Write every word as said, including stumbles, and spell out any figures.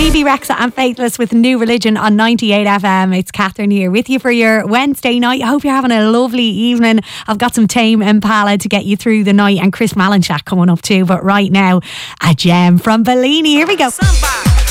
Bebe Rexha and Faithless with New Religion on ninety-eight F M. It's Catherine here with you for your Wednesday night. I hope you're having a lovely evening. I've got some Tame Impala to get you through the night and Chris Malinchak coming up too. But right now, a gem from Bellini. Here we go. Somebody.